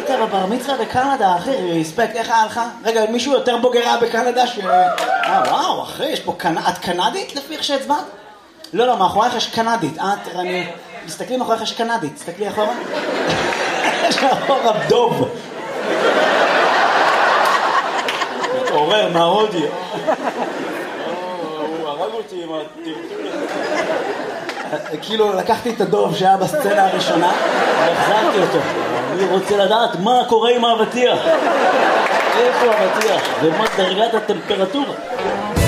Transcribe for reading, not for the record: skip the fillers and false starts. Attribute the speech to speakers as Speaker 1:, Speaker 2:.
Speaker 1: היית בבר מצווה בקנדה, אחי, ריספקט, איך היה לך? רגע, מישהו יותר בוגרה בקנדה וואו, אחי, יש פה את קנדית לפי איך שהצבעת? לא, מאחורייך יש קנדית. תסתכלי מאחורייך יש קנדית, תסתכלי אחורה. יש מאחורה דוב. מתעורר מההודי. הוא הרג אותי עם הטלטול. כאילו לקחתי את הדוב שהיה בסצנה הראשונה והחזרתי אותו. אני רוצה לדעת מה קורה עם האבטיח. איפה האבטיח? ומה דרגת הטמפרטורה?